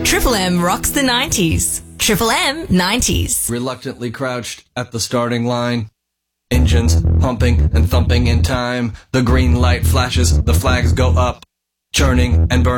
Triple M rocks the 90s. Triple M 90s. Reluctantly crouched at the starting line. Engines pumping and thumping in time. The green light flashes, the flags go up. Churning and burning.